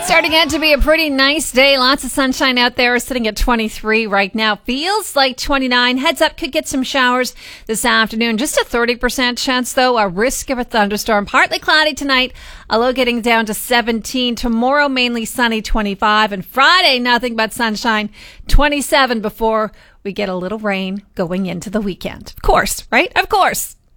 Starting out to be a pretty nice day. Lots of sunshine out there. Sitting at 23 right now. Feels like 29. Heads up, could get some showers this afternoon. Just a 30% chance, though. A risk of a thunderstorm. Partly cloudy tonight. A low getting down to 17. Tomorrow, mainly sunny, 25. And Friday, nothing but sunshine, 27 before we get a little rain going into the weekend. Of course, right? Of course.